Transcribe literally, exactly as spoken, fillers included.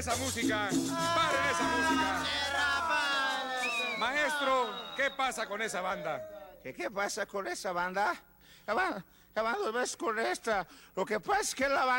Esa música, paren esa música. Maestro, ¿qué pasa con esa banda? ¿Qué, qué pasa con esa banda? La banda, la banda es con esta. Lo que pasa es que la banda